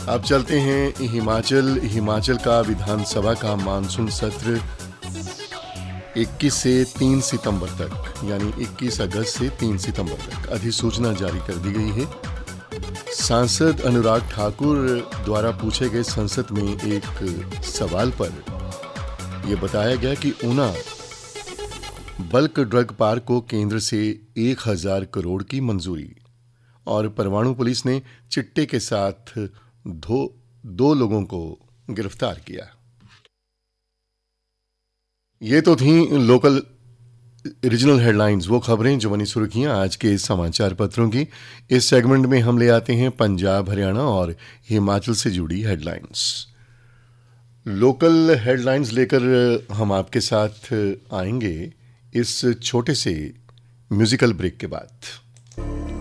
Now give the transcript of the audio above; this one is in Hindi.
अब चलते हैं हिमाचल का विधानसभा का मानसून सत्र 21 से 3 सितंबर तक यानी 21 अगस्त से 3 सितंबर तक अधिसूचना जारी कर दी गई है। सांसद अनुराग ठाकुर द्वारा पूछे गए संसद में एक सवाल पर यह बताया गया कि ऊना बल्क ड्रग पार्क को केंद्र से 1000 करोड़ की मंजूरी और परवाणु पुलिस ने चिट्टे के साथ दो लोगों को गिरफ्तार किया। ये तो थी लोकल रीजनल हेडलाइंस, वो खबरें जो बनी सुर्खियां आज के समाचार पत्रों की। इस सेगमेंट में हम ले आते हैं पंजाब, हरियाणा और हिमाचल से जुड़ी हेडलाइंस। लोकल हेडलाइंस लेकर हम आपके साथ आएंगे इस छोटे से म्यूजिकल ब्रेक के बाद।